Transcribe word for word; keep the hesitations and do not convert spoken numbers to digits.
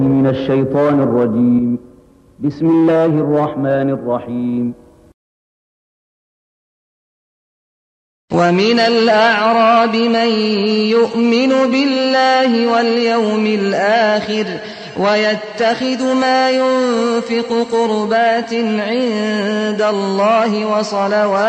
من الشيطان الرجيم. بسم الله الرحمن الرحيم. ومن الأعراب من يؤمن بالله واليوم الآخر ويتخذ ما ينفق قربات عند الله وصلوات